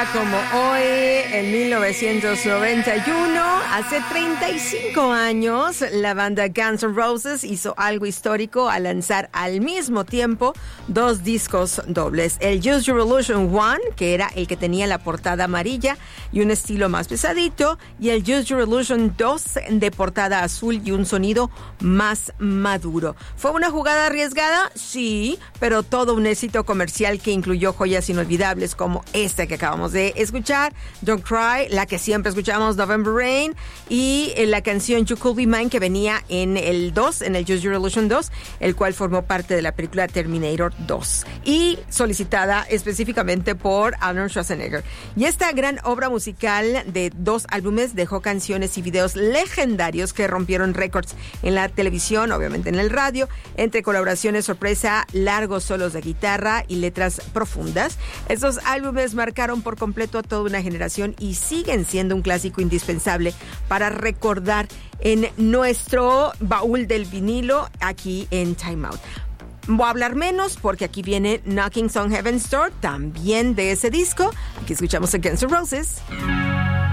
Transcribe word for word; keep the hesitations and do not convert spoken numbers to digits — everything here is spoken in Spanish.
día como hoy, en mil novecientos noventa y uno, hace treinta y cinco años, la banda Guns N' Roses hizo algo histórico al lanzar al mismo tiempo dos discos dobles. El Use Your Illusion uno, que era el que tenía la portada amarilla y un estilo más pesadito, y el Use Your Illusion dos, de portada azul y un sonido más maduro. ¿Fue una jugada arriesgada? Sí, pero todo un éxito comercial que incluyó joyas inolvidables como esta que acabamos de escuchar, Don't Cry, la que siempre escuchamos, November Rain, y la canción You Could Be Mine, que venía en el dos, en el Use Your Illusion dos, el cual formó parte de la película Terminator dos, y solicitada específicamente por Arnold Schwarzenegger. Y esta gran obra musical de dos álbumes dejó canciones y videos legendarios que rompieron récords en la televisión, obviamente en el radio, entre colaboraciones sorpresa, largos solos de guitarra y letras profundas. Estos álbumes marcaron por completo a toda una generación y siguen siendo un clásico indispensable para recordar en nuestro baúl del vinilo aquí en Time Out. Voy a hablar menos porque aquí viene Knocking on Heaven's Door, también de ese disco. Aquí escuchamos a Guns N' Roses.